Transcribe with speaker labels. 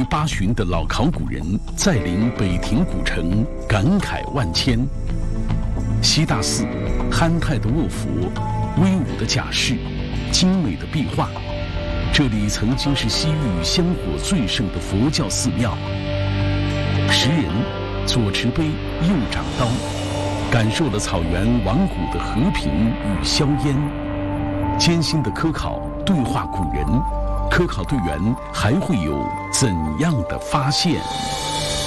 Speaker 1: 八旬的老考古人再临北庭古城，感慨万千。西大寺，憨态的卧佛，威武的甲士，精美的壁画，这里曾经是西域香火最盛的佛教寺庙。时人左持杯，右掌刀，感受了草原王古的和平与硝烟。艰辛的科考对话古人，科考队员还会有怎样的发现？